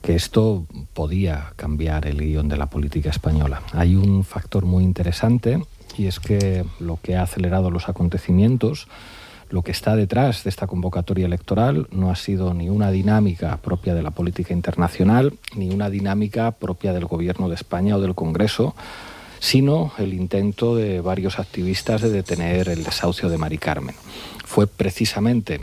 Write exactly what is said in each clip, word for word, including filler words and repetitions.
que esto podía cambiar el guión de la política española. Hay un factor muy interesante, y es que lo que ha acelerado los acontecimientos, lo que está detrás de esta convocatoria electoral, no ha sido ni una dinámica propia de la política internacional, ni una dinámica propia del Gobierno de España o del Congreso, sino el intento de varios activistas de detener el desahucio de Mari Carmen. Fue precisamente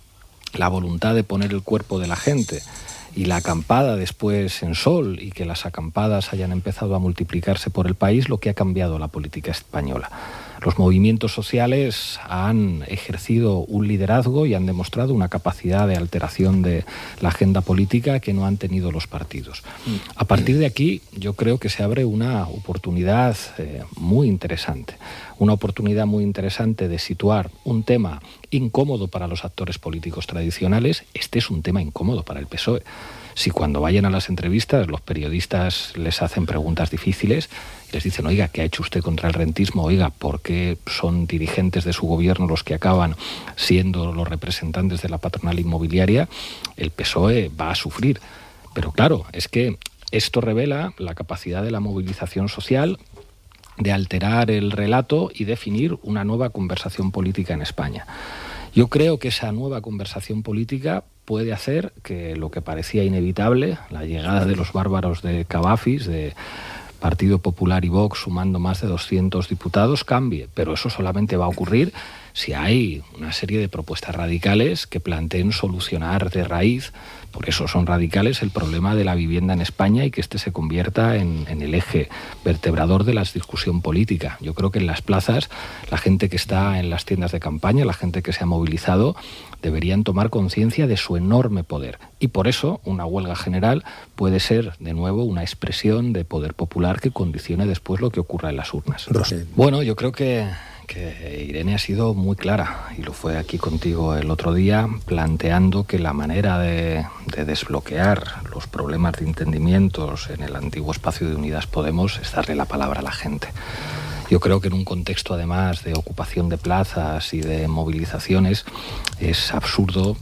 la voluntad de poner el cuerpo de la gente y la acampada después en sol, y que las acampadas hayan empezado a multiplicarse por el país, lo que ha cambiado la política española. Los movimientos sociales han ejercido un liderazgo y han demostrado una capacidad de alteración de la agenda política que no han tenido los partidos. A partir de aquí, yo creo que se abre una oportunidad eh, muy interesante. Una oportunidad muy interesante de situar un tema incómodo para los actores políticos tradicionales. Este es un tema incómodo para el P S O E. Si cuando vayan a las entrevistas los periodistas les hacen preguntas difíciles y les dicen, oiga, ¿qué ha hecho usted contra el rentismo? Oiga, ¿por qué son dirigentes de su gobierno los que acaban siendo los representantes de la patronal inmobiliaria? El P S O E va a sufrir. Pero claro, es que esto revela la capacidad de la movilización social, de alterar el relato y definir una nueva conversación política en España. Yo creo que esa nueva conversación política puede hacer que lo que parecía inevitable, la llegada de los bárbaros de Cavafis, de Partido Popular y Vox sumando más de doscientos diputados, cambie. Pero eso solamente va a ocurrir si hay una serie de propuestas radicales que planteen solucionar de raíz, por eso son radicales, el problema de la vivienda en España, y que este se convierta en, en el eje vertebrador de la discusión política. Yo creo que en las plazas, la gente que está en las tiendas de campaña, la gente que se ha movilizado, deberían tomar conciencia de su enorme poder. Y por eso una huelga general puede ser, de nuevo, una expresión de poder popular que condicione después lo que ocurra en las urnas. Rosé. Bueno, yo creo que... que Irene ha sido muy clara, y lo fue aquí contigo el otro día, planteando que la manera de, de desbloquear los problemas de entendimientos en el antiguo espacio de Unidas Podemos es darle la palabra a la gente. Yo creo que en un contexto además de ocupación de plazas y de movilizaciones es absurdo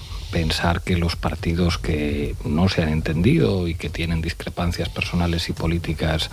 pensar que los partidos que no se han entendido y que tienen discrepancias personales y políticas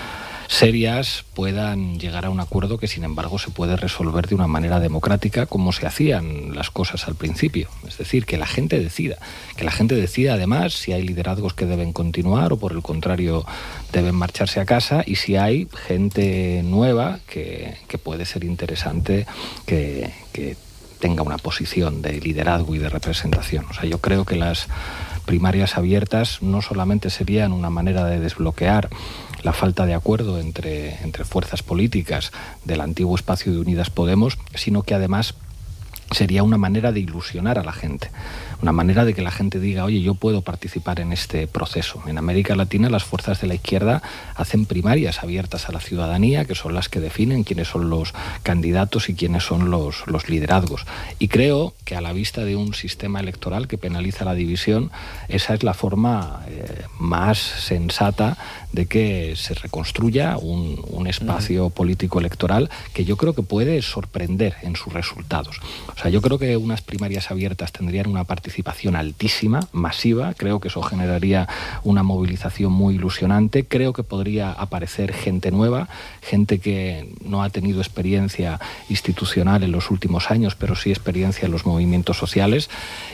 serias puedan llegar a un acuerdo que sin embargo se puede resolver de una manera democrática, como se hacían las cosas al principio. Es decir, que la gente decida, que la gente decida además si hay liderazgos que deben continuar o por el contrario deben marcharse a casa, y si hay gente nueva que, que puede ser interesante que, que tenga una posición de liderazgo y de representación. O sea, yo creo que las primarias abiertas no solamente serían una manera de desbloquear la falta de acuerdo entre, entre fuerzas políticas del antiguo espacio de Unidas Podemos, sino que además sería una manera de ilusionar a la gente, una manera de que la gente diga, oye, yo puedo participar en este proceso. En América Latina las fuerzas de la izquierda hacen primarias abiertas a la ciudadanía, que son las que definen quiénes son los candidatos y quiénes son los, los liderazgos. Y creo que a la vista de un sistema electoral que penaliza la división, esa es la forma eh, más sensata de que se reconstruya un, un espacio político electoral que yo creo que puede sorprender en sus resultados. O sea, yo creo que unas primarias abiertas tendrían una participación altísima, masiva. Creo que eso generaría una movilización muy ilusionante. Creo que podría aparecer gente nueva, gente que no ha tenido experiencia institucional en los últimos años, pero sí experiencia en los movimientos sociales.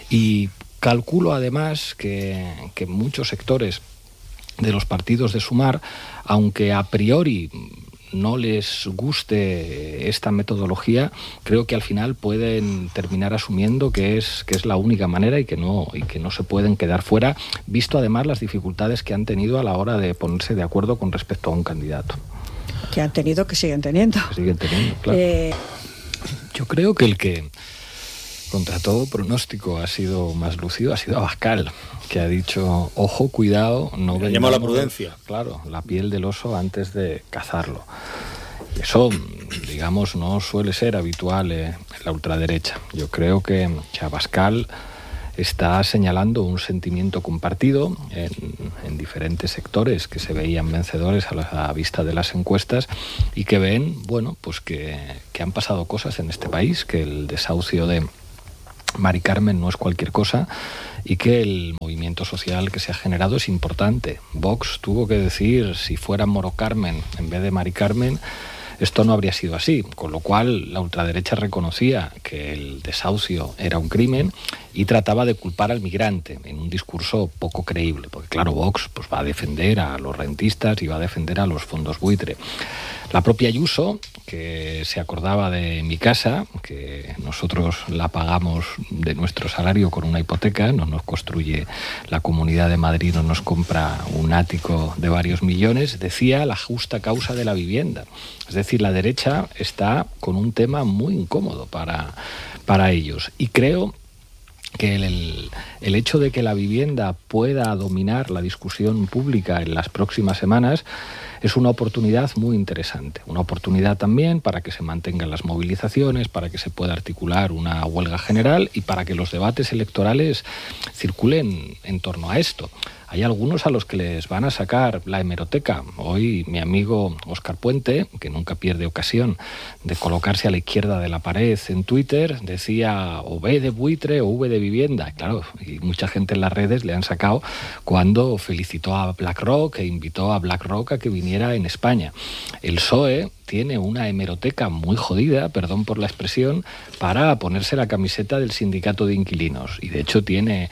Y calculo además que, que muchos sectores de los partidos de Sumar, aunque a priori no les guste esta metodología, creo que al final pueden terminar asumiendo que es, que es la única manera y que no, y que no se pueden quedar fuera, visto además las dificultades que han tenido a la hora de ponerse de acuerdo con respecto a un candidato. Que han tenido, que siguen teniendo. Que siguen teniendo, claro. Eh... Yo creo que el que, contra todo pronóstico, ha sido más lúcido ha sido Abascal, que ha dicho, ojo, cuidado, no vendamos, llamado la prudencia. Claro, la piel del oso antes de cazarlo. Y eso, digamos, no suele ser habitual en la ultraderecha. Yo creo que Abascal está señalando un sentimiento compartido en, en diferentes sectores que se veían vencedores a la a vista de las encuestas y que ven, bueno, pues que, que han pasado cosas en este país, que el desahucio de Mari Carmen no es cualquier cosa y que el movimiento social que se ha generado es importante. Vox tuvo que decir, si fuera Moro Carmen en vez de Mari Carmen, esto no habría sido así, con lo cual la ultraderecha reconocía que el desahucio era un crimen y trataba de culpar al migrante en un discurso poco creíble, porque claro, Vox pues, va a defender a los rentistas y va a defender a los fondos buitre. La propia Ayuso, que se acordaba de mi casa, que nosotros la pagamos de nuestro salario con una hipoteca, no nos construye la Comunidad de Madrid, no nos compra un ático de varios millones, decía la justa causa de la vivienda. Es decir, la derecha está con un tema muy incómodo para, para ellos. Y creo que el, el hecho de que la vivienda pueda dominar la discusión pública en las próximas semanas es una oportunidad muy interesante. Una oportunidad también para que se mantengan las movilizaciones, para que se pueda articular una huelga general y para que los debates electorales circulen en torno a esto. Hay algunos a los que les van a sacar la hemeroteca. Hoy mi amigo Óscar Puente, que nunca pierde ocasión de colocarse a la izquierda de la pared en Twitter, decía o B de buitre o V de vivienda. Claro, y mucha gente en las redes le han sacado cuando felicitó a BlackRock e invitó a BlackRock a que viniera en España. El P S O E tiene una hemeroteca muy jodida, perdón por la expresión, para ponerse la camiseta del sindicato de inquilinos. Y de hecho tiene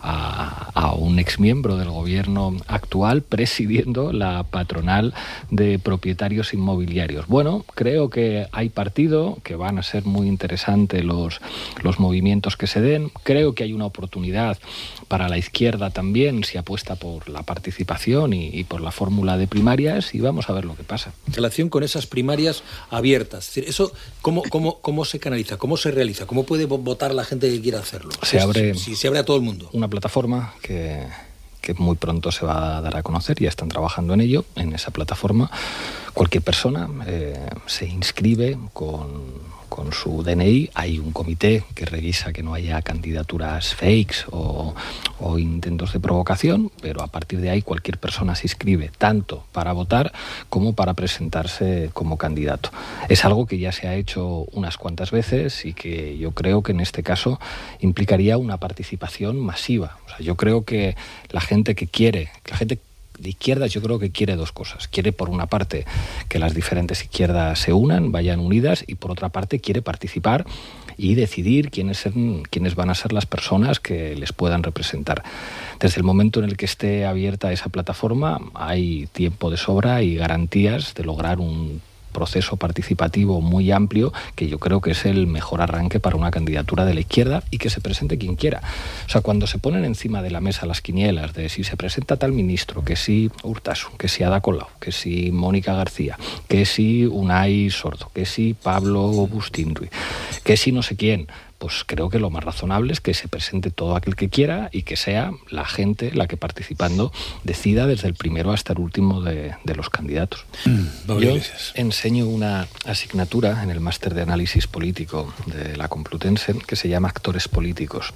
a, a un exmiembro del gobierno actual presidiendo la patronal de propietarios inmobiliarios. Bueno, creo que hay partido, que van a ser muy interesantes los, los movimientos que se den. Creo que hay una oportunidad para la izquierda también, si apuesta por la participación y, y por la fórmula de primarias, y vamos a ver lo que pasa. En relación con esas primarias abiertas, es decir, eso ¿cómo, cómo, cómo se canaliza? ¿Cómo se realiza? ¿Cómo puede votar la gente que quiera hacerlo? Se abre, si, si se abre a todo el mundo. Una plataforma que, que muy pronto se va a dar a conocer, ya están trabajando en ello. En esa plataforma cualquier persona eh, se inscribe con... con su D N I, hay un comité que revisa que no haya candidaturas fakes o, o intentos de provocación, pero a partir de ahí cualquier persona se inscribe tanto para votar como para presentarse como candidato. Es algo que ya se ha hecho unas cuantas veces y que yo creo que en este caso implicaría una participación masiva. O sea, yo creo que la gente que quiere, que la gente de izquierdas yo creo que quiere dos cosas. Quiere, por una parte, que las diferentes izquierdas se unan, vayan unidas, y por otra parte quiere participar y decidir quiénes, ser, quiénes van a ser las personas que les puedan representar. Desde el momento en el que esté abierta esa plataforma hay tiempo de sobra y garantías de lograr un proceso participativo muy amplio, que yo creo que es el mejor arranque para una candidatura de la izquierda, y que se presente quien quiera. O sea, cuando se ponen encima de la mesa las quinielas de si se presenta tal ministro, que si Urtasun, que si Ada Colau, que si Mónica García, que si Unai Sordo, que si Pablo Bustinduy, que si no sé quién, pues creo que lo más razonable es que se presente todo aquel que quiera y que sea la gente la que, participando, decida desde el primero hasta el último de, de los candidatos. Mm, Yo enseño una asignatura en el máster de análisis político de la Complutense que se llama Actores Políticos.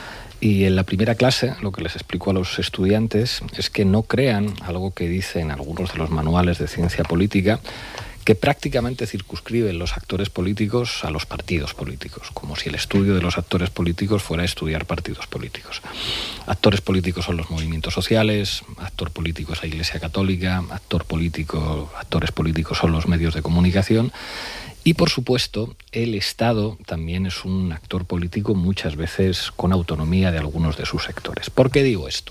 Y en la primera clase lo que les explico a los estudiantes es que no crean algo que dicen algunos de los manuales de ciencia política, que prácticamente circunscriben los actores políticos a los partidos políticos, como si el estudio de los actores políticos fuera estudiar partidos políticos. Actores políticos son los movimientos sociales, actor político es la Iglesia Católica, actor político, actores políticos son los medios de comunicación, y por supuesto el Estado también es un actor político, muchas veces con autonomía de algunos de sus sectores. ¿Por qué digo esto?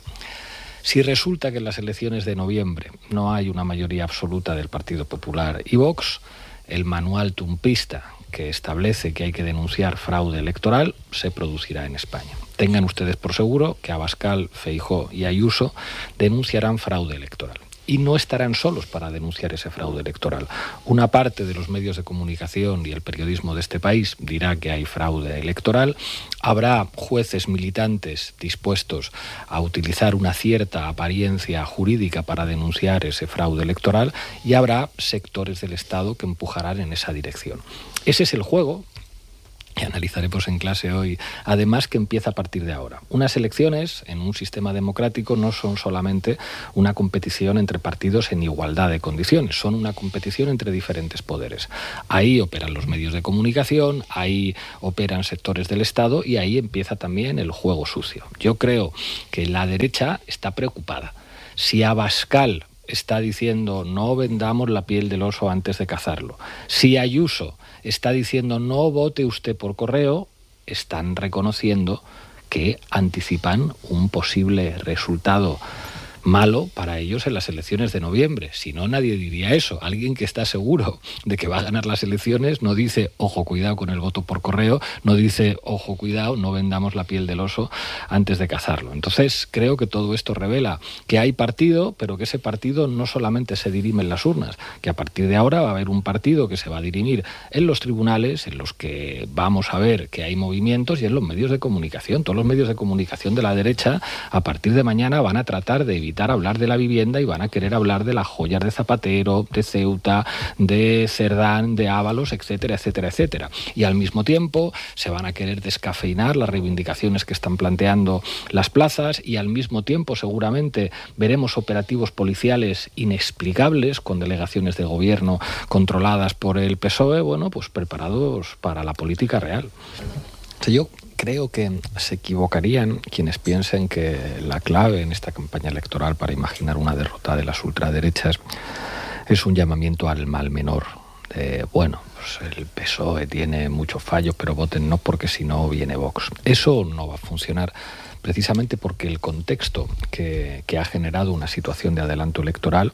Si resulta que en las elecciones de noviembre no hay una mayoría absoluta del Partido Popular y Vox, el manual trumpista que establece que hay que denunciar fraude electoral se producirá en España. Tengan ustedes por seguro que Abascal, Feijóo y Ayuso denunciarán fraude electoral. Y no estarán solos para denunciar ese fraude electoral. Una parte de los medios de comunicación y el periodismo de este país dirá que hay fraude electoral. Habrá jueces militantes dispuestos a utilizar una cierta apariencia jurídica para denunciar ese fraude electoral, y habrá sectores del Estado que empujarán en esa dirección. Ese es el juego que analizaremos en clase hoy, además que empieza a partir de ahora. Unas elecciones en un sistema democrático no son solamente una competición entre partidos en igualdad de condiciones, son una competición entre diferentes poderes. Ahí operan los medios de comunicación, ahí operan sectores del Estado y ahí empieza también el juego sucio. Yo creo que la derecha está preocupada. Si Abascal está diciendo no vendamos la piel del oso antes de cazarlo, si Ayuso está diciendo no vote usted por correo, están reconociendo que anticipan un posible resultado malo para ellos en las elecciones de noviembre. Si no, nadie diría eso. Alguien que está seguro de que va a ganar las elecciones no dice, ojo, cuidado con el voto por correo, no dice, ojo, cuidado, no vendamos la piel del oso antes de cazarlo. Entonces, creo que todo esto revela que hay partido, pero que ese partido no solamente se dirime en las urnas, que a partir de ahora va a haber un partido que se va a dirimir en los tribunales, en los que vamos a ver que hay movimientos, y en los medios de comunicación. Todos los medios de comunicación de la derecha, a partir de mañana, van a tratar de evitar hablar de la vivienda y van a querer hablar de las joyas de Zapatero, de Ceuta, de Cerdán, de Ábalos, etcétera, etcétera, etcétera. Y al mismo tiempo se van a querer descafeinar las reivindicaciones que están planteando las plazas, y al mismo tiempo seguramente veremos operativos policiales inexplicables con delegaciones de gobierno controladas por el P S O E, bueno, pues preparados para la política real. O sea, yo creo que se equivocarían quienes piensen que la clave en esta campaña electoral para imaginar una derrota de las ultraderechas es un llamamiento al mal menor. De, bueno, pues el P S O E tiene muchos fallos, pero voten no porque si no viene Vox. Eso no va a funcionar, precisamente porque el contexto que, que ha generado una situación de adelanto electoral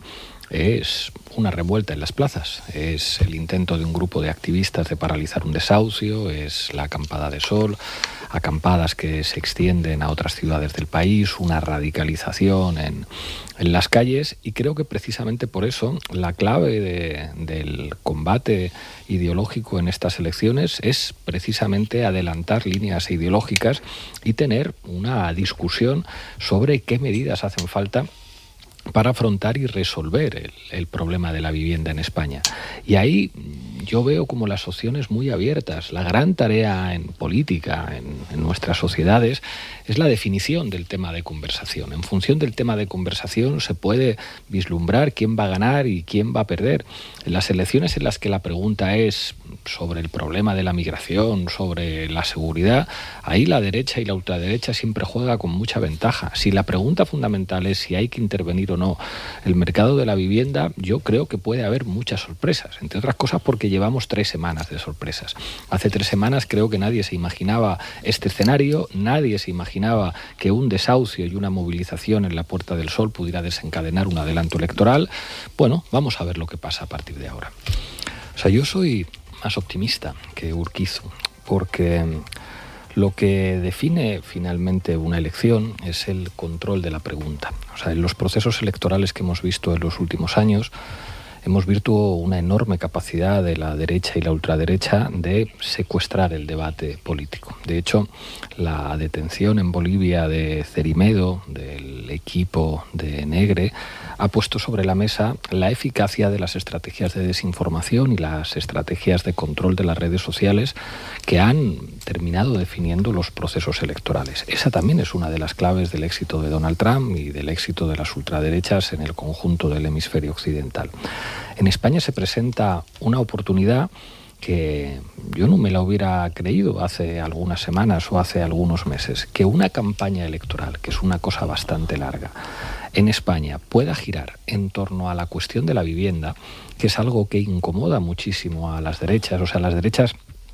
es una revuelta en las plazas, es el intento de un grupo de activistas de paralizar un desahucio, es la acampada de sol, acampadas que se extienden a otras ciudades del país, una radicalización en, en las calles, y creo que precisamente por eso la clave de, del combate ideológico en estas elecciones es precisamente adelantar líneas ideológicas y tener una discusión sobre qué medidas hacen falta para afrontar y resolver el, el problema de la vivienda en España. Y ahí yo veo como las opciones muy abiertas. La gran tarea en política, en, en nuestras sociedades, es la definición del tema de conversación. En función del tema de conversación se puede vislumbrar quién va a ganar y quién va a perder. En las elecciones en las que la pregunta es sobre el problema de la migración, sobre la seguridad, ahí la derecha y la ultraderecha siempre juega con mucha ventaja. Si la pregunta fundamental es si hay que intervenir o no el mercado de la vivienda, yo creo que puede haber muchas sorpresas, entre otras cosas porque llevamos tres semanas de sorpresas. Hace tres semanas creo que nadie se imaginaba este escenario, nadie se imaginaba que un desahucio y una movilización en la Puerta del Sol pudiera desencadenar un adelanto electoral. Bueno, vamos a ver lo que pasa a partir de ahora. O sea, yo soy más optimista que Urquizu, porque lo que define finalmente una elección es el control de la pregunta. O sea, en los procesos electorales que hemos visto en los últimos años, hemos visto una enorme capacidad de la derecha y la ultraderecha de secuestrar el debate político. De hecho, la detención en Bolivia de Cerimedo, del equipo de Negre, ha puesto sobre la mesa la eficacia de las estrategias de desinformación y las estrategias de control de las redes sociales que han terminado definiendo los procesos electorales. Esa también es una de las claves del éxito de Donald Trump y del éxito de las ultraderechas en el conjunto del hemisferio occidental. En España se presenta una oportunidad que yo no me la hubiera creído hace algunas semanas o hace algunos meses, que una campaña electoral, que es una cosa bastante larga, en España pueda girar en torno a la cuestión de la vivienda, que es algo que incomoda muchísimo a las derechas. O sea, las derechas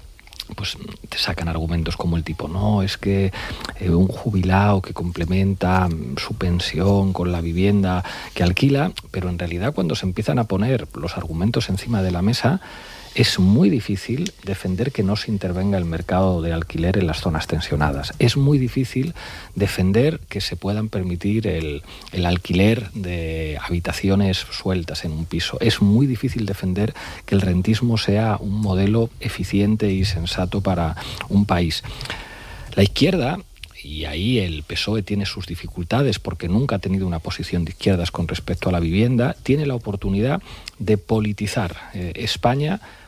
pues te sacan argumentos como el tipo, no, es que eh, un jubilado que complementa su pensión con la vivienda que alquila, pero en realidad cuando se empiezan a poner los argumentos encima de la mesa, es muy difícil defender que no se intervenga el mercado de alquiler en las zonas tensionadas. Es muy difícil defender que se puedan permitir el, el alquiler de habitaciones sueltas en un piso. Es muy difícil defender que el rentismo sea un modelo eficiente y sensato para un país. La izquierda, y ahí el P S O E tiene sus dificultades porque nunca ha tenido una posición de izquierdas con respecto a la vivienda, tiene la oportunidad de politizar eh, España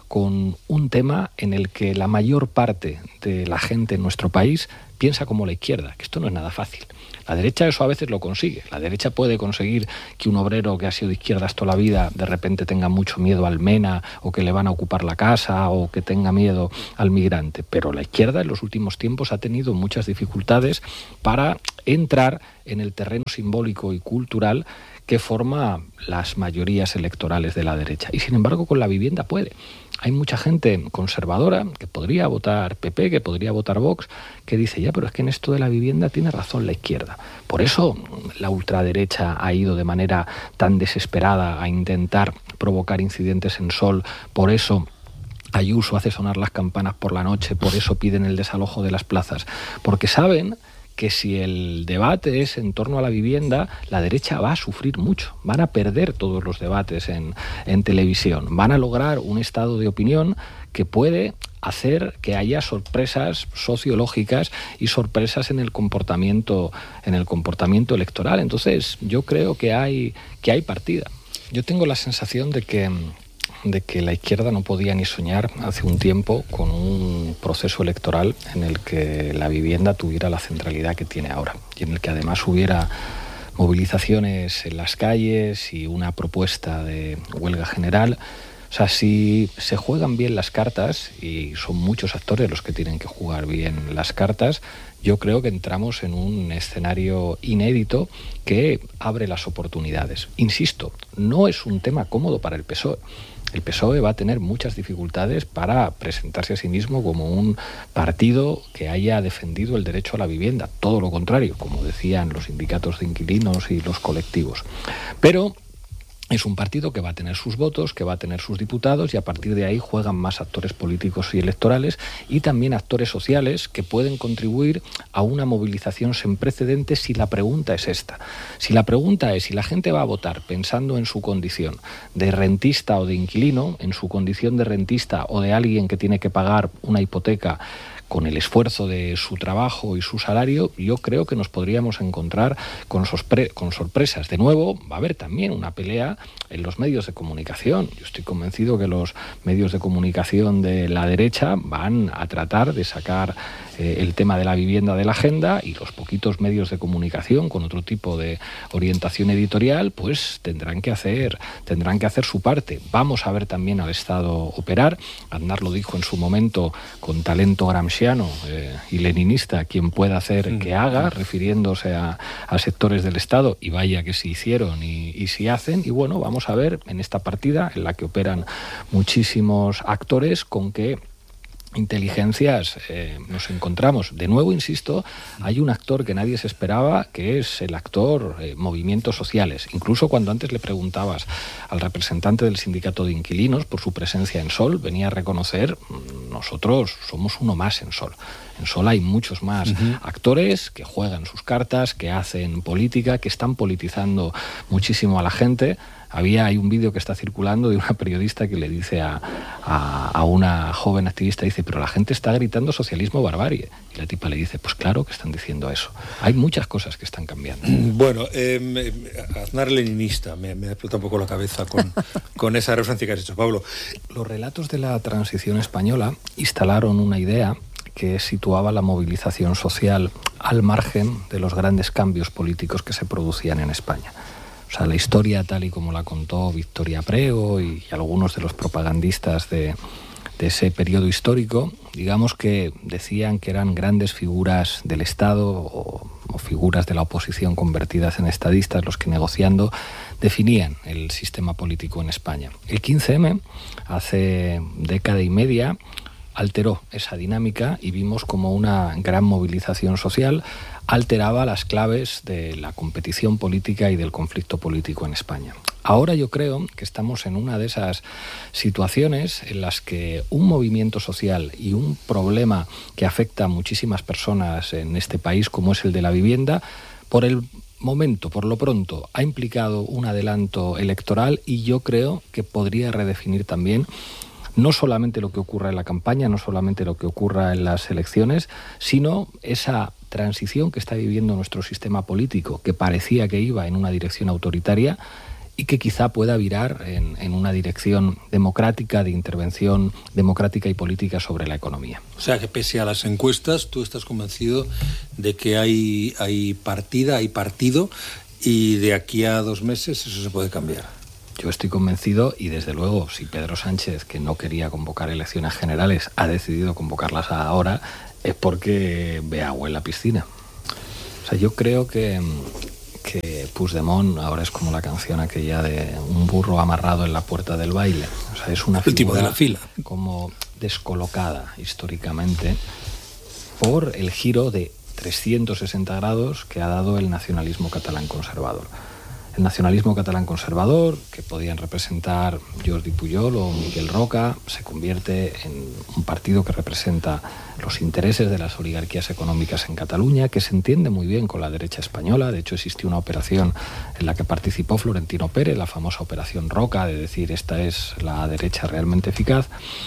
con un tema en el que la mayor parte de la gente en nuestro país piensa como la izquierda, que esto no es nada fácil. La derecha eso a veces lo consigue. La derecha puede conseguir que un obrero que ha sido de izquierdas toda la vida de repente tenga mucho miedo al MENA, o que le van a ocupar la casa, o que tenga miedo al migrante. Pero la izquierda en los últimos tiempos ha tenido muchas dificultades para entrar en el terreno simbólico y cultural que forma las mayorías electorales de la derecha. Y sin embargo con la vivienda puede. Hay mucha gente conservadora que podría votar P P, que podría votar Vox, que dice, ya, pero es que en esto de la vivienda tiene razón la izquierda. Por eso la ultraderecha ha ido de manera tan desesperada a intentar provocar incidentes en Sol, por eso Ayuso hace sonar las campanas por la noche, por eso piden el desalojo de las plazas, porque saben que si el debate es en torno a la vivienda, la derecha va a sufrir mucho. Van a perder todos los debates en, en televisión. Van a lograr un estado de opinión que puede hacer que haya sorpresas sociológicas y sorpresas en el comportamiento, en el comportamiento electoral. Entonces, yo creo que hay, que hay partida. Yo tengo la sensación de que de que la izquierda no podía ni soñar hace un tiempo con un proceso electoral en el que la vivienda tuviera la centralidad que tiene ahora y en el que además hubiera movilizaciones en las calles y una propuesta de huelga general. O sea, si se juegan bien las cartas, y son muchos actores los que tienen que jugar bien las cartas, yo creo que entramos en un escenario inédito que abre las oportunidades. Insisto, no es un tema cómodo para el P S O E. El P S O E va a tener muchas dificultades para presentarse a sí mismo como un partido que haya defendido el derecho a la vivienda. Todo lo contrario, como decían los sindicatos de inquilinos y los colectivos. Pero es un partido que va a tener sus votos, que va a tener sus diputados, y a partir de ahí juegan más actores políticos y electorales y también actores sociales que pueden contribuir a una movilización sin precedentes si la pregunta es esta. Si la pregunta es si la gente va a votar pensando en su condición de rentista o de inquilino, en su condición de rentista o de alguien que tiene que pagar una hipoteca con el esfuerzo de su trabajo y su salario, yo creo que nos podríamos encontrar con, sorpre- con sorpresas. De nuevo, va a haber también una pelea en los medios de comunicación. Yo estoy convencido que los medios de comunicación de la derecha van a tratar de sacar eh, el tema de la vivienda de la agenda, y los poquitos medios de comunicación con otro tipo de orientación editorial pues tendrán que hacer, tendrán que hacer su parte. Vamos a ver también al Estado operar. Aznar lo dijo en su momento con talento gramsciano Eh, y leninista, quien pueda hacer que haga, refiriéndose a, a sectores del Estado, y vaya que si hicieron y, y si hacen. Y bueno, vamos a ver en esta partida en la que operan muchísimos actores con qué inteligencias eh, nos encontramos. De nuevo, insisto, hay un actor que nadie se esperaba, que es el actor eh, movimientos sociales. Incluso cuando antes le preguntabas al representante del sindicato de inquilinos por su presencia en Sol, venía a reconocer, nosotros somos uno más en Sol. En Sol hay muchos más uh-huh. actores que juegan sus cartas, que hacen política, que están politizando muchísimo a la gente. Había, hay un vídeo que está circulando de una periodista que le dice a, a, a una joven activista, dice, pero la gente está gritando socialismo barbarie. Y la tipa le dice, pues claro que están diciendo eso. Hay muchas cosas que están cambiando. Bueno, eh, Aznar leninista, me, me explota un poco la cabeza con, con esa referencia que has hecho, Pablo. Los relatos de la transición española instalaron una idea que situaba la movilización social al margen de los grandes cambios políticos que se producían en España. O sea, la historia tal y como la contó Victoria Prego y algunos de los propagandistas de, de ese periodo histórico, digamos que decían que eran grandes figuras del Estado o, o figuras de la oposición convertidas en estadistas los que, negociando, definían el sistema político en España. El quince eme, hace década y media, alteró esa dinámica y vimos como una gran movilización social alteraba las claves de la competición política y del conflicto político en España. Ahora yo creo que estamos en una de esas situaciones en las que un movimiento social y un problema que afecta a muchísimas personas en este país, como es el de la vivienda, por el momento, por lo pronto, ha implicado un adelanto electoral, y yo creo que podría redefinir también no solamente lo que ocurra en la campaña, no solamente lo que ocurra en las elecciones, sino esa transición que está viviendo nuestro sistema político, que parecía que iba en una dirección autoritaria y que quizá pueda virar en, en una dirección democrática, de intervención democrática y política sobre la economía. O sea que pese a las encuestas, tú estás convencido de que hay, hay partida, hay partido, y de aquí a dos meses eso se puede cambiar. Yo estoy convencido, y desde luego, si Pedro Sánchez, que no quería convocar elecciones generales, ha decidido convocarlas ahora, es porque ve agua en la piscina. O sea, yo creo que, que Puigdemont ahora es como la canción aquella de un burro amarrado en la puerta del baile. O sea, es una figura de la fila, como descolocada históricamente por el giro de trescientos sesenta grados que ha dado el nacionalismo catalán conservador. El nacionalismo catalán conservador, que podían representar Jordi Pujol o Miquel Roca, se convierte en un partido que representa los intereses de las oligarquías económicas en Cataluña, que se entiende muy bien con la derecha española. De hecho, existió una operación en la que participó Florentino Pérez, la famosa Operación Roca, de decir esta es la derecha realmente eficaz.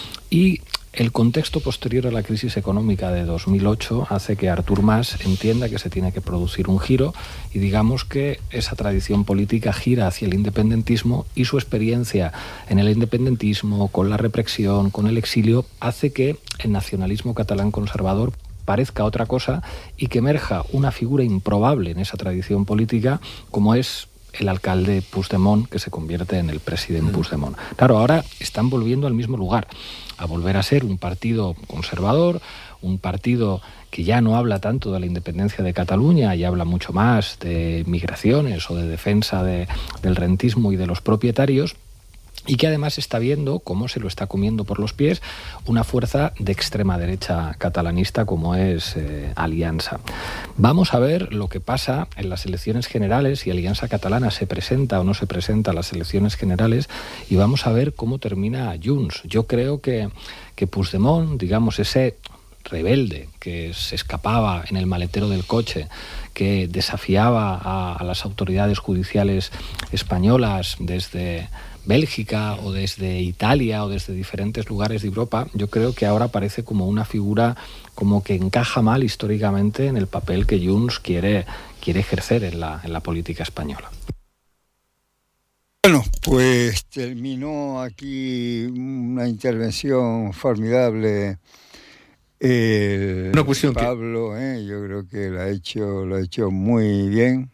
Y el contexto posterior a la crisis económica de dos mil ocho hace que Artur Mas entienda que se tiene que producir un giro, y digamos que esa tradición política gira hacia el independentismo, y su experiencia en el independentismo, con la represión, con el exilio, hace que el nacionalismo catalán conservador parezca otra cosa y que emerja una figura improbable en esa tradición política como es el alcalde Puigdemont, que se convierte en el presidente Puigdemont. Claro, ahora están volviendo al mismo lugar, a volver a ser un partido conservador, un partido que ya no habla tanto de la independencia de Cataluña y habla mucho más de migraciones o de defensa de, del rentismo y de los propietarios, y que además está viendo cómo se lo está comiendo por los pies una fuerza de extrema derecha catalanista como es eh, Aliança. Vamos a ver lo que pasa en las elecciones generales, si Aliança Catalana se presenta o no se presenta a las elecciones generales, y vamos a ver cómo termina Junts. Yo creo que, que Puigdemont, digamos, ese rebelde que se escapaba en el maletero del coche, que desafiaba a, a las autoridades judiciales españolas desde Bélgica o desde Italia o desde diferentes lugares de Europa, yo creo que ahora parece como una figura como que encaja mal históricamente en el papel que Junts quiere, quiere ejercer en la, en la política española. Bueno, pues terminó aquí una intervención formidable el una cuestión Pablo, que... eh, yo creo que lo ha hecho, lo ha hecho muy bien.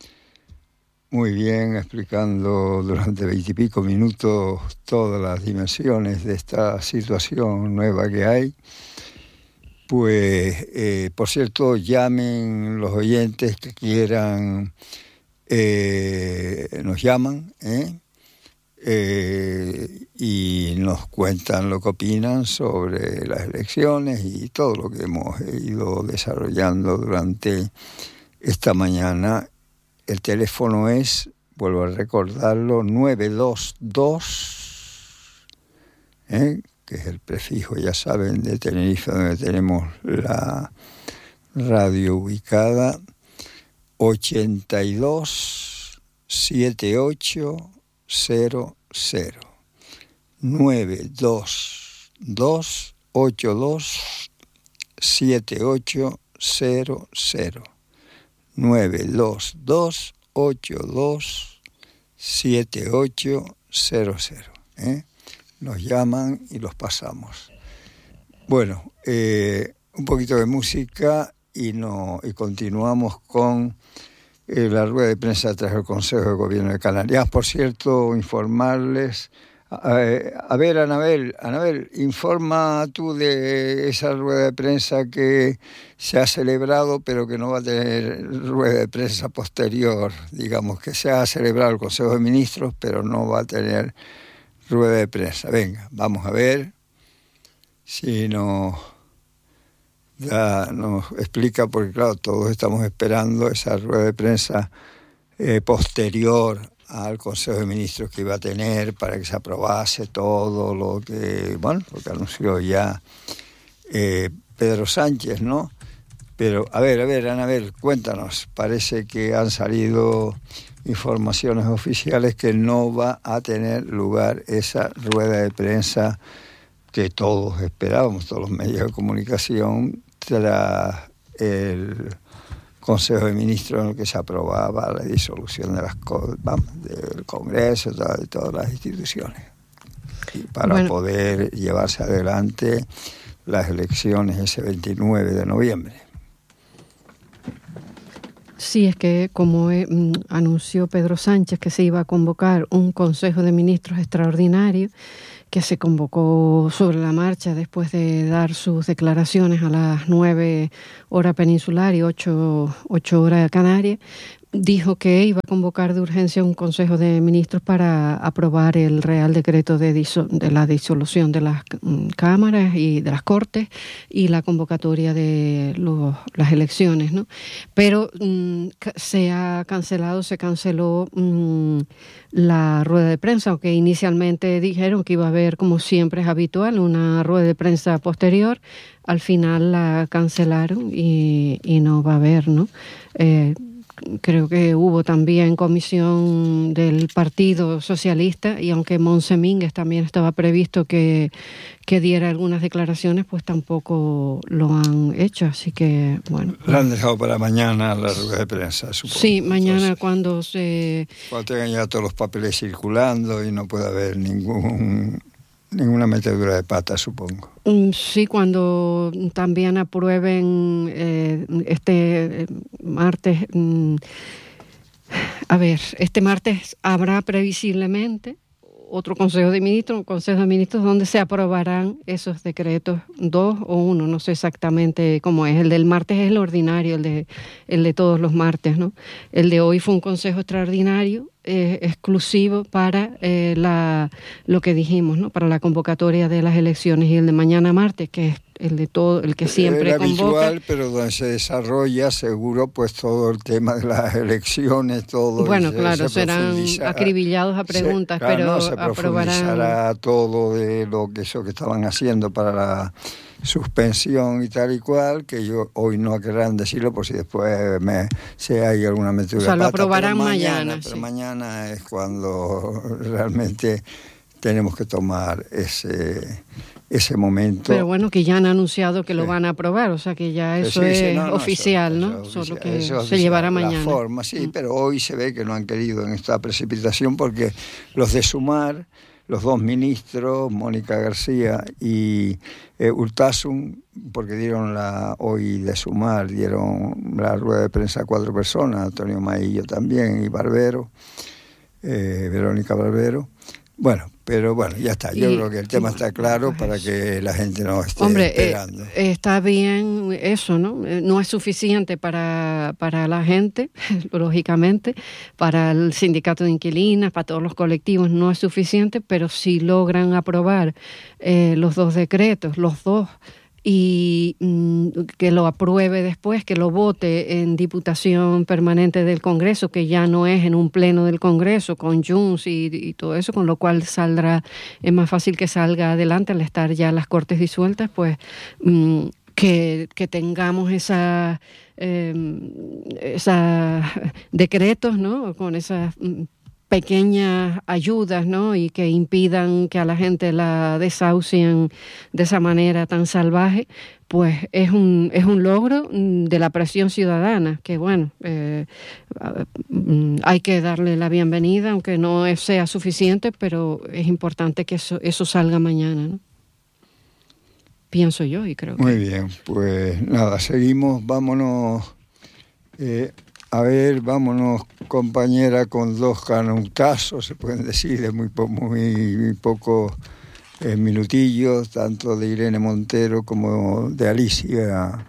Muy bien, explicando durante veintipico minutos todas las dimensiones de esta situación nueva que hay. Pues, eh, por cierto, llamen los oyentes que quieran, eh, nos llaman, ¿eh? Eh, y nos cuentan lo que opinan sobre las elecciones y todo lo que hemos ido desarrollando durante esta mañana. El teléfono es, vuelvo a recordarlo, nueve dos dos, ¿eh? que es el prefijo, ya saben, de Tenerife, donde tenemos la radio ubicada, ochenta y dos setenta y ocho cero cero. nueve dos dos ocho dos siete ocho cero cero. nueve dos dos ocho dos siete ocho cero cero. ¿eh? Nos llaman y los pasamos. Bueno, eh, un poquito de música y, no, y continuamos con eh, la rueda de prensa tras el Consejo de Gobierno de Canarias. Por cierto, informarles... Eh, a ver, Anabel, Anabel, informa tú de esa rueda de prensa que se ha celebrado, pero que no va a tener rueda de prensa posterior. Digamos que se ha celebrado el Consejo de Ministros, pero no va a tener rueda de prensa. Venga, vamos a ver si nos, da, nos explica, porque claro, todos estamos esperando esa rueda de prensa eh, posterior al Consejo de Ministros que iba a tener para que se aprobase todo lo que, bueno, lo que anunció ya eh, Pedro Sánchez, ¿no? Pero, a ver, a ver, Anabel, cuéntanos, parece que han salido informaciones oficiales que no va a tener lugar esa rueda de prensa que todos esperábamos, todos los medios de comunicación, tras el Consejo de Ministros en el que se aprobaba la disolución de las, vamos, del Congreso, de todas las instituciones, y para bueno. poder llevarse adelante las elecciones ese veintinueve de noviembre. Sí, es que como eh, anunció Pedro Sánchez que se iba a convocar un Consejo de Ministros extraordinario, que se convocó sobre la marcha después de dar sus declaraciones a las nueve hora peninsular y ocho, ocho horas canaria, dijo que iba a convocar de urgencia un Consejo de Ministros para aprobar el Real Decreto de, diso- de la disolución de las um, cámaras y de las Cortes y la convocatoria de los, las elecciones, ¿no? Pero um, se ha cancelado, se canceló um, la rueda de prensa, aunque inicialmente dijeron que iba a haber, como siempre es habitual, una rueda de prensa posterior. Al final la cancelaron y, y no va a haber, ¿no? Eh, Creo que hubo también comisión del Partido Socialista y aunque Montse Mínguez también estaba previsto que, que diera algunas declaraciones, pues tampoco lo han hecho, así que bueno. Lo han dejado para mañana la rueda de prensa, supongo. Sí, mañana Entonces, cuando se... Cuando tengan ya todos los papeles circulando y no pueda haber ningún... ninguna metedura de pata, supongo. Sí, cuando también aprueben eh, este martes, mm, a ver, este martes habrá previsiblemente otro Consejo de Ministros, un Consejo de Ministros donde se aprobarán esos decretos, dos o uno, no sé exactamente cómo es. El del martes es el ordinario, el de, el de todos los martes, ¿no? El de hoy fue un Consejo extraordinario, eh, exclusivo para eh, la, lo que dijimos, ¿no? Para la convocatoria de las elecciones, y el de mañana martes, que es el de todo, el que siempre Era convoca. habitual, pero donde se desarrolla seguro pues todo el tema de las elecciones, todo. Bueno, se, claro, se serán acribillados a preguntas, se, claro, pero no, se profundizará aprobarán todo de lo que eso que estaban haciendo para la suspensión y tal y cual, que yo hoy no querrán decirlo por si después me, si hay alguna metedura. O sea, de lo pata, aprobarán pero mañana. mañana, Pero sí. mañana es cuando realmente tenemos que tomar ese ese momento. Pero bueno, que ya han anunciado que sí. lo van a aprobar, o sea que ya eso sí, sí, es no, no, oficial, eso, ¿no? eso Solo oficial, que eso se oficial, llevará mañana. La forma, sí, mm. pero hoy se ve que no han querido en esta precipitación porque los de Sumar, los dos ministros, Mónica García y eh, Urtasun, porque dieron la hoy de Sumar, dieron la rueda de prensa a cuatro personas, Antonio Maillo también y Barbero, eh, Verónica Barbero. Bueno, pero bueno, ya está. Yo y, creo que el tema está claro pues para que la gente no esté Hombre, esperando. Eh, está bien eso, ¿no? No es suficiente para, para la gente, lógicamente, para el sindicato de inquilinas, para todos los colectivos, no es suficiente, pero si logran aprobar eh, los dos decretos, los dos, y mm, que lo apruebe después, que lo vote en Diputación Permanente del Congreso, que ya no es en un pleno del Congreso, con Junts y, y todo eso, con lo cual saldrá, es más fácil que salga adelante al estar ya las Cortes disueltas, pues mm, que, que tengamos esa, eh, esas decretos, ¿no? Con esas mm, pequeñas ayudas, ¿no? Y que impidan que a la gente la desahucien de esa manera tan salvaje, pues es un es un logro de la presión ciudadana, que bueno, eh, hay que darle la bienvenida, aunque no sea suficiente, pero es importante que eso, eso salga mañana, ¿no? Pienso yo y creo que... Muy bien, pues nada, seguimos, vámonos... Eh, A ver, vámonos, compañera, con dos canutazos, se pueden decir, de muy, po- muy, muy pocos eh, minutillos, tanto de Irene Montero como de Alicia.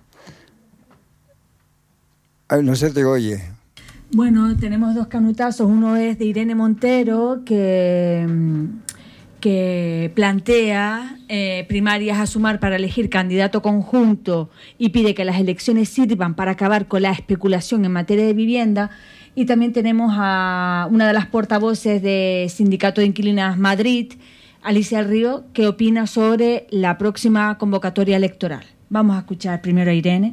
Ay, no se te oye. Bueno, tenemos dos canutazos. Uno es de Irene Montero, que, que plantea eh, primarias a Sumar para elegir candidato conjunto y pide que las elecciones sirvan para acabar con la especulación en materia de vivienda. Y también tenemos a una de las portavoces de Sindicato de Inquilinas Madrid, Alicia Río, que opina sobre la próxima convocatoria electoral. Vamos a escuchar primero a Irene.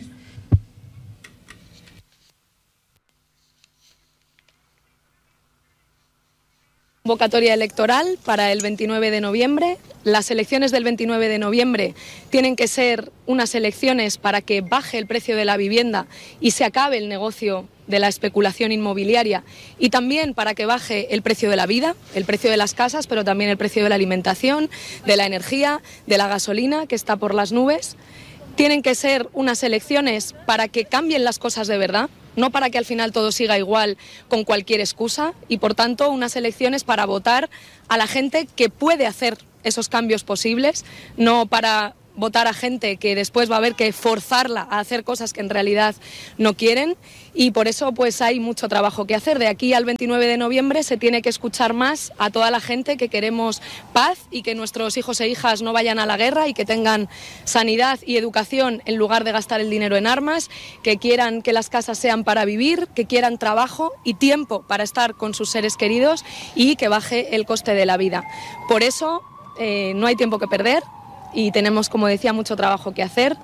Convocatoria electoral para el veintinueve de noviembre. las elecciones del veintinueve de noviembre tienen que ser unas elecciones para que baje el precio de la vivienda y se acabe el negocio de la especulación inmobiliaria, y también para que baje el precio de la vida, el precio de las casas, pero también el precio de la alimentación, de la energía, de la gasolina, que está por las nubes. Tienen que ser unas elecciones para que cambien las cosas de verdad, no para que al final todo siga igual con cualquier excusa, y por tanto unas elecciones para votar a la gente que puede hacer esos cambios posibles, no para votar a gente que después va a haber que forzarla a hacer cosas que en realidad no quieren. Y por eso pues hay mucho trabajo que hacer. De aquí al veintinueve de noviembre se tiene que escuchar más a toda la gente que queremos paz y que nuestros hijos e hijas no vayan a la guerra y que tengan sanidad y educación en lugar de gastar el dinero en armas, que quieran que las casas sean para vivir, que quieran trabajo y tiempo para estar con sus seres queridos y que baje el coste de la vida. Por eso eh, no hay tiempo que perder y tenemos, como decía, mucho trabajo que hacer.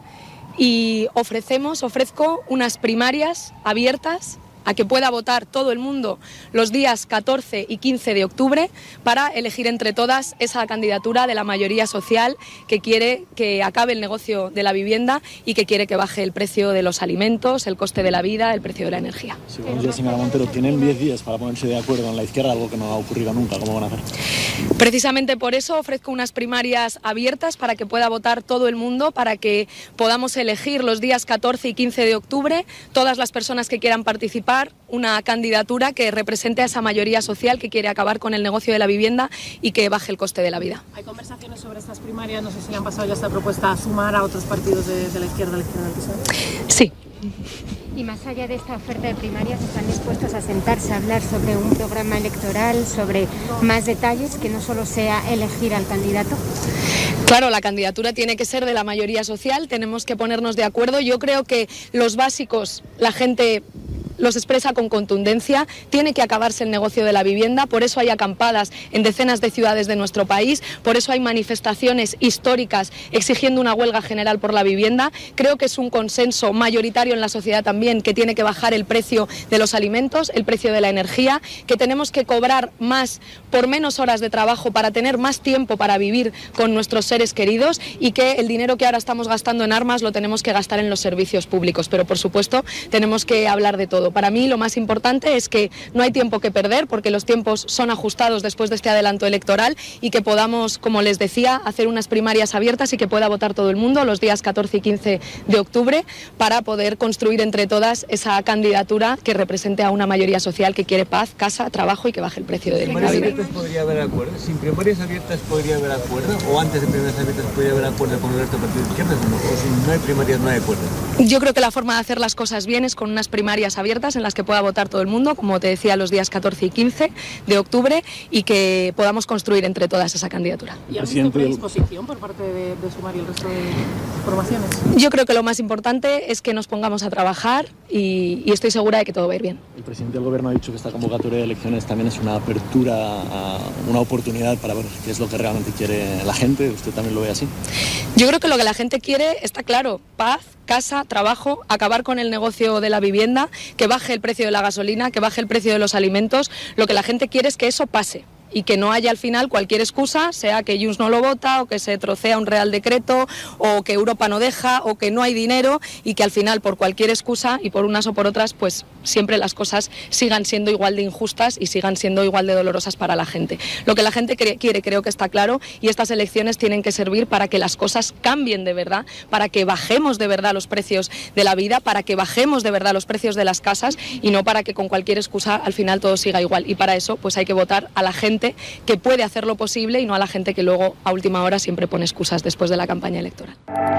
Y ofrecemos, ofrezco unas primarias abiertas a que pueda votar todo el mundo los días catorce y quince de octubre para elegir entre todas esa candidatura de la mayoría social que quiere que acabe el negocio de la vivienda y que quiere que baje el precio de los alimentos, el coste de la vida, el precio de la energía. Sí, buenos días, señora Montero. Tienen diez días para ponerse de acuerdo en la izquierda, algo que no ha ocurrido nunca. ¿Cómo van a hacer? Precisamente por eso ofrezco unas primarias abiertas para que pueda votar todo el mundo, para que podamos elegir los días catorce y quince de octubre todas las personas que quieran participar una candidatura que represente a esa mayoría social que quiere acabar con el negocio de la vivienda y que baje el coste de la vida. Hay conversaciones sobre estas primarias, no sé si le han pasado ya esta propuesta a sumar a otros partidos de, de la izquierda, la izquierda del P S O E. Sí. Y más allá de esta oferta de primarias, ¿están dispuestos a sentarse a hablar sobre un programa electoral, sobre más detalles, que no solo sea elegir al candidato? Claro, la candidatura tiene que ser de la mayoría social, tenemos que ponernos de acuerdo. Yo creo que los básicos, la gente los expresa con contundencia. Tiene que acabarse el negocio de la vivienda, por eso hay acampadas en decenas de ciudades de nuestro país, por eso hay manifestaciones históricas exigiendo una huelga general por la vivienda. Creo que es un consenso mayoritario en la sociedad también que tiene que bajar el precio de los alimentos, el precio de la energía, que tenemos que cobrar más por menos horas de trabajo para tener más tiempo para vivir con nuestros seres queridos y que el dinero que ahora estamos gastando en armas lo tenemos que gastar en los servicios públicos. Pero por supuesto tenemos que hablar de todo. Para mí lo más importante es que no hay tiempo que perder porque los tiempos son ajustados después de este adelanto electoral y que podamos, como les decía, hacer unas primarias abiertas y que pueda votar todo el mundo los días catorce y quince de octubre para poder construir entre todas esa candidatura que represente a una mayoría social que quiere paz, casa, trabajo y que baje el precio de la vida. ¿Podría haber acuerdo? ¿Sin primarias abiertas podría haber acuerdo? ¿O antes de primarias abiertas podría haber acuerdo con el resto de partidos de izquierdas? ¿O si no hay primarias no hay acuerdo? Yo creo que la forma de hacer las cosas bien es con unas primarias abiertas en las que pueda votar todo el mundo, como te decía, los días catorce y quince de octubre y que podamos construir entre todas esa candidatura. ¿Y ha habido predisposición por parte de, de Sumar y el resto de formaciones? Yo creo que lo más importante es que nos pongamos a trabajar y, y estoy segura de que todo va a ir bien. El presidente del gobierno ha dicho que esta convocatoria de elecciones también es una apertura, a una oportunidad para ver qué es lo que realmente quiere la gente. ¿Usted también lo ve así? Yo creo que lo que la gente quiere está claro: paz, casa, trabajo, acabar con el negocio de la vivienda, que baje el precio de la gasolina, que baje el precio de los alimentos. Lo que la gente quiere es que eso pase y que no haya al final cualquier excusa, sea que Junts no lo vota o que se trocea un Real Decreto o que Europa no deja o que no hay dinero y que al final por cualquier excusa y por unas o por otras pues siempre las cosas sigan siendo igual de injustas y sigan siendo igual de dolorosas para la gente. Lo que la gente quiere creo que está claro y estas elecciones tienen que servir para que las cosas cambien de verdad, para que bajemos de verdad los precios de la vida, para que bajemos de verdad los precios de las casas y no para que con cualquier excusa al final todo siga igual. Y para eso pues hay que votar a la gente que puede hacerlo posible y no a la gente que luego a última hora siempre pone excusas después de la campaña electoral.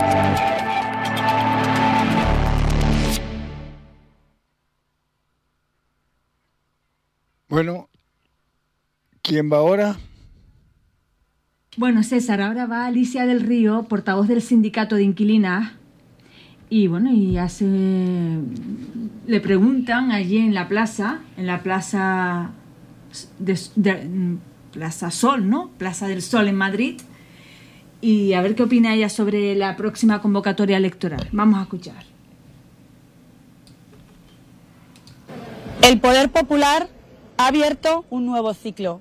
Bueno, ¿quién va ahora? Bueno, César, ahora va Alicia del Río, portavoz del sindicato de inquilinas. Y bueno, y hace le preguntan allí en la plaza, en la plaza de, de, Plaza Sol, ¿no? Plaza del Sol en Madrid. Y a ver qué opina ella sobre la próxima convocatoria electoral. Vamos a escuchar. El poder popular ha abierto un nuevo ciclo,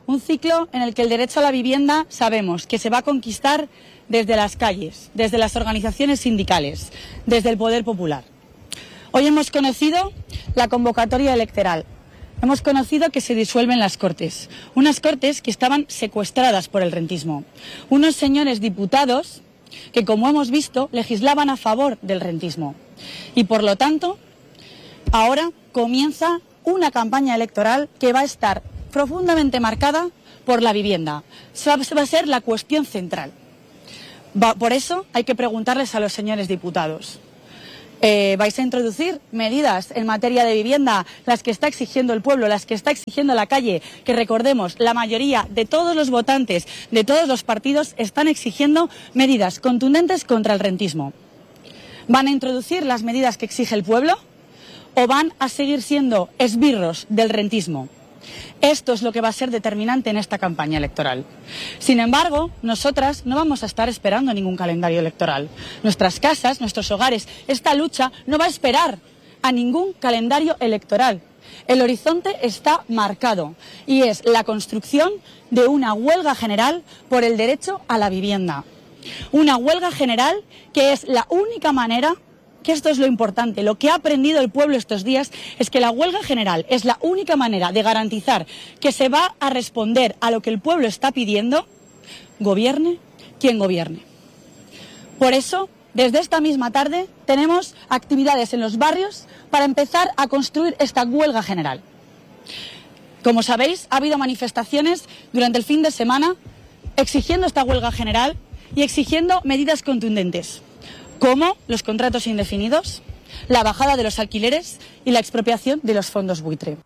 Un ciclo en el que el derecho a la vivienda sabemos que se va a conquistar desde las calles, desde las organizaciones sindicales, desde el poder popular. Hoy hemos conocido la convocatoria electoral. Hemos conocido que se disuelven las Cortes, unas Cortes que estaban secuestradas por el rentismo. Unos señores diputados que, como hemos visto, legislaban a favor del rentismo. Y, por lo tanto, ahora comienza una campaña electoral que va a estar profundamente marcada por la vivienda. Esa va a ser la cuestión central. Va, por eso hay que preguntarles a los señores diputados. Eh, ¿Vais a introducir medidas en materia de vivienda, las que está exigiendo el pueblo, las que está exigiendo la calle? Que recordemos, la mayoría de todos los votantes, de todos los partidos, están exigiendo medidas contundentes contra el rentismo. ¿Van a introducir las medidas que exige el pueblo o van a seguir siendo esbirros del rentismo? Esto es lo que va a ser determinante en esta campaña electoral. Sin embargo, nosotras no vamos a estar esperando ningún calendario electoral. Nuestras casas, nuestros hogares, esta lucha no va a esperar a ningún calendario electoral. El horizonte está marcado y es la construcción de una huelga general por el derecho a la vivienda. Una huelga general que es la única manera, que esto es lo importante, lo que ha aprendido el pueblo estos días es que la huelga general es la única manera de garantizar que se va a responder a lo que el pueblo está pidiendo, gobierne quien gobierne. Por eso, desde esta misma tarde, tenemos actividades en los barrios para empezar a construir esta huelga general. Como sabéis, ha habido manifestaciones durante el fin de semana exigiendo esta huelga general y exigiendo medidas contundentes, como los contratos indefinidos, la bajada de los alquileres y la expropiación de los fondos buitre.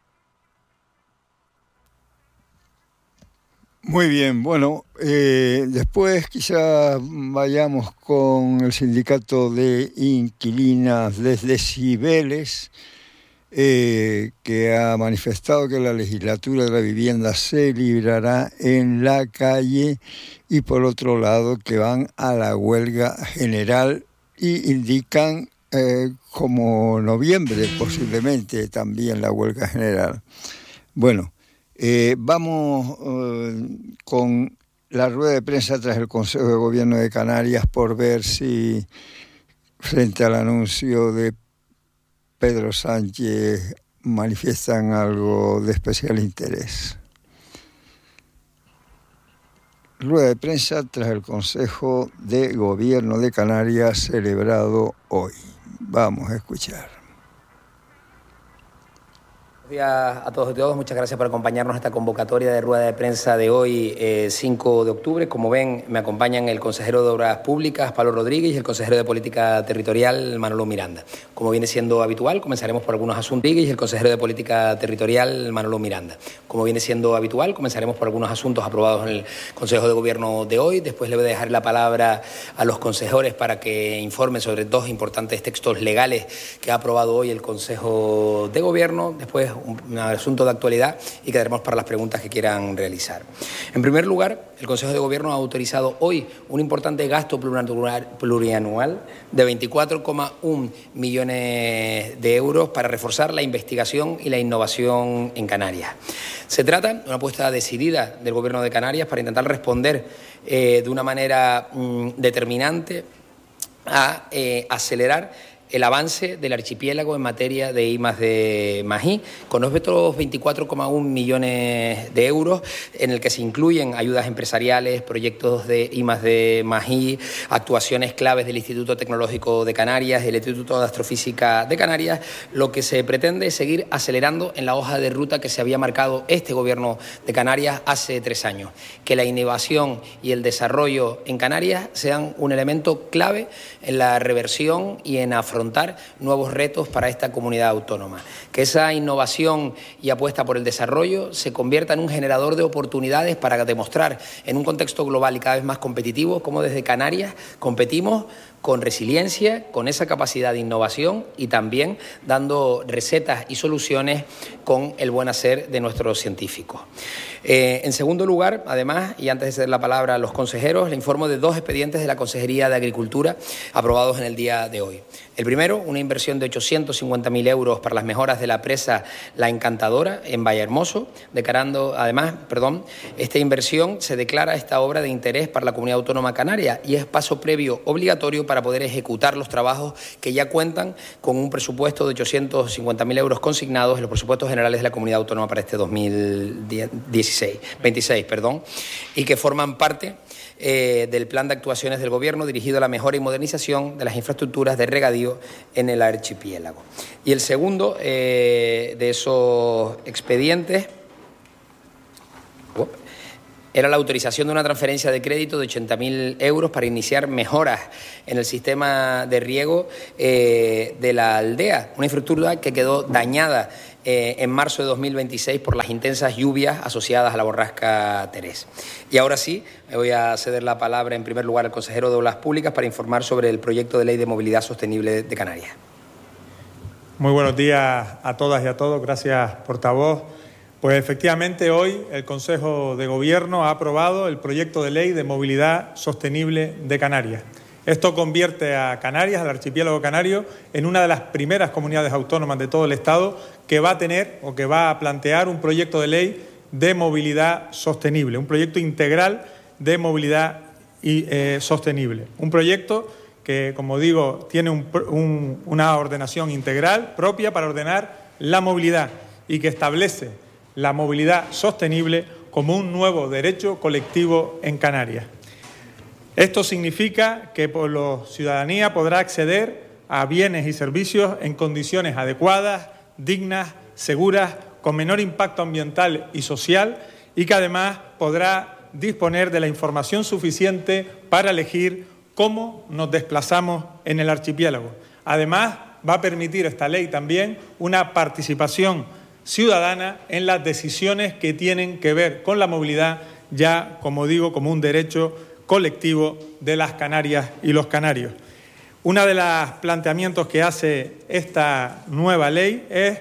Muy bien, bueno, eh, después quizá vayamos con el sindicato de inquilinas desde Cibeles, eh, que ha manifestado que la legislatura de la vivienda se librará en la calle, y por otro lado que van a la huelga general y indican eh, como noviembre posiblemente también la huelga general. Bueno, eh, vamos eh, con la rueda de prensa tras el Consejo de Gobierno de Canarias por ver si frente al anuncio de Pedro Sánchez manifiestan algo de especial interés. Rueda de prensa tras el Consejo de Gobierno de Canarias celebrado hoy. Vamos a escuchar. Buenos días a todos y todas. Muchas gracias por acompañarnos a esta convocatoria de rueda de prensa de hoy, eh, cinco de octubre. Como ven, me acompañan el consejero de Obras Públicas, Pablo Rodríguez, y el consejero de Política Territorial, Manolo Miranda. Como viene siendo habitual, comenzaremos por algunos asuntos. Y el consejero de Política Territorial, Manolo Miranda. Como viene siendo habitual, comenzaremos por algunos asuntos aprobados en el Consejo de Gobierno de hoy. Después le voy a dejar la palabra a los consejores para que informen sobre dos importantes textos legales que ha aprobado hoy el Consejo de Gobierno. Después un asunto de actualidad y quedaremos para las preguntas que quieran realizar. En primer lugar, el Consejo de Gobierno ha autorizado hoy un importante gasto plurianual de veinticuatro coma uno millones de euros para reforzar la investigación y la innovación en Canarias. Se trata de una apuesta decidida del Gobierno de Canarias para intentar responder eh, de una manera mm, determinante a eh, acelerar el avance del archipiélago en materia de I más D más I, con estos veinticuatro coma uno millones de euros, en el que se incluyen ayudas empresariales, proyectos de I más D más I, actuaciones claves del Instituto Tecnológico de Canarias, del Instituto de Astrofísica de Canarias. Lo que se pretende es seguir acelerando en la hoja de ruta que se había marcado este Gobierno de Canarias hace tres años, que la innovación y el desarrollo en Canarias sean un elemento clave en la reversión y en afrontar nuevos retos para esta comunidad autónoma. Que esa innovación y apuesta por el desarrollo se convierta en un generador de oportunidades para demostrar en un contexto global y cada vez más competitivo cómo desde Canarias competimos con resiliencia, con esa capacidad de innovación y también dando recetas y soluciones con el buen hacer de nuestros científicos. Eh, en segundo lugar, además, y antes de ceder la palabra a los consejeros, le informo de dos expedientes de la Consejería de Agricultura aprobados en el día de hoy. El primero, una inversión de ochocientos cincuenta mil euros para las mejoras de la presa La Encantadora en Vallehermoso, declarando, además, perdón, esta inversión se declara esta obra de interés para la Comunidad Autónoma Canaria y es paso previo obligatorio para poder ejecutar los trabajos que ya cuentan con un presupuesto de ochocientos cincuenta mil euros consignados en los presupuestos generales de la Comunidad Autónoma para este dos mil dieciséis, veintiséis, perdón, y que forman parte Eh, del plan de actuaciones del Gobierno dirigido a la mejora y modernización de las infraestructuras de regadío en el archipiélago. Y el segundo eh, de esos expedientes era la autorización de una transferencia de crédito de ochenta mil euros para iniciar mejoras en el sistema de riego eh, de la aldea, una infraestructura que quedó dañada Eh, en marzo de dos mil veintiséis por las intensas lluvias asociadas a la borrasca Terés. Y ahora sí, me voy a ceder la palabra en primer lugar al consejero de Obras Públicas para informar sobre el proyecto de ley de movilidad sostenible de Canarias. Muy buenos días a todas y a todos. Gracias, portavoz. Pues efectivamente hoy el Consejo de Gobierno ha aprobado el proyecto de ley de movilidad sostenible de Canarias. Esto convierte a Canarias, al archipiélago canario, en una de las primeras comunidades autónomas de todo el Estado que va a tener o que va a plantear un proyecto de ley de movilidad sostenible, un proyecto integral de movilidad y, eh, sostenible. Un proyecto que, como digo, tiene un, un, una ordenación integral propia para ordenar la movilidad y que establece la movilidad sostenible como un nuevo derecho colectivo en Canarias. Esto significa que la ciudadanía podrá acceder a bienes y servicios en condiciones adecuadas, dignas, seguras, con menor impacto ambiental y social y que además podrá disponer de la información suficiente para elegir cómo nos desplazamos en el archipiélago. Además, va a permitir esta ley también una participación ciudadana en las decisiones que tienen que ver con la movilidad, ya, como digo, como un derecho colectivo de las Canarias y los canarios. Uno de los planteamientos que hace esta nueva ley es